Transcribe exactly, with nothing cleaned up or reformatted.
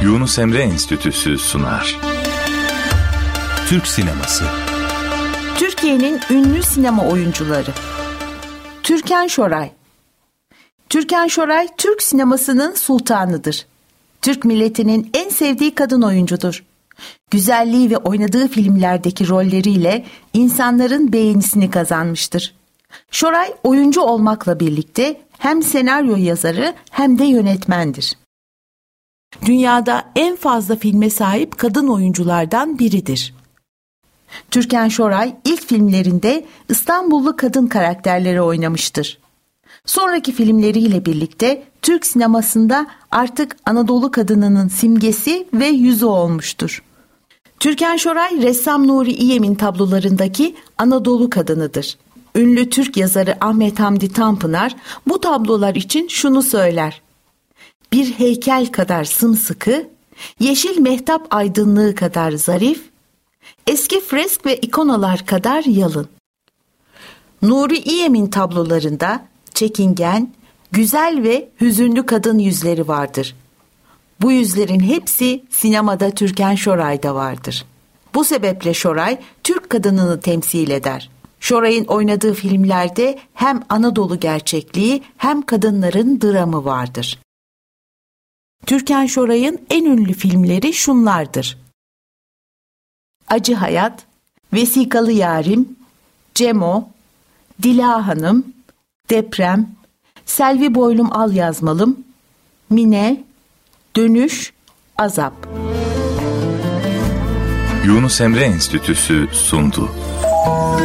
Yunus Emre Enstitüsü sunar. Türk sineması. Türkiye'nin ünlü sinema oyuncuları. Türkan Şoray. Türkan Şoray, Türk sinemasının sultanıdır. Türk milletinin en sevdiği kadın oyuncudur. Güzelliği ve oynadığı filmlerdeki rolleriyle insanların beğenisini kazanmıştır. Şoray, oyuncu olmakla birlikte hem senaryo yazarı hem de yönetmendir. Dünyada en fazla filme sahip kadın oyunculardan biridir. Türkan Şoray ilk filmlerinde İstanbullu kadın karakterleri oynamıştır. Sonraki filmleriyle birlikte Türk sinemasında artık Anadolu kadınının simgesi ve yüzü olmuştur. Türkan Şoray, ressam Nuri İyem'in tablolarındaki Anadolu kadınıdır. Ünlü Türk yazarı Ahmet Hamdi Tanpınar bu tablolar için şunu söyler: bir heykel kadar sımsıkı, yeşil mehtap aydınlığı kadar zarif, eski fresk ve ikonalar kadar yalın. Nuri İyem'in tablolarında çekingen, güzel ve hüzünlü kadın yüzleri vardır. Bu yüzlerin hepsi sinemada Türkan Şoray'da vardır. Bu sebeple Şoray, Türk kadınını temsil eder. Şoray'ın oynadığı filmlerde hem Anadolu gerçekliği hem kadınların dramı vardır. Türkan Şoray'ın en ünlü filmleri şunlardır: Acı Hayat, Vesikalı Yarim, Cemo, Dila Hanım, Deprem, Selvi Boylum Al Yazmalım, Mine, Dönüş, Azap. Yunus Emre Enstitüsü sundu.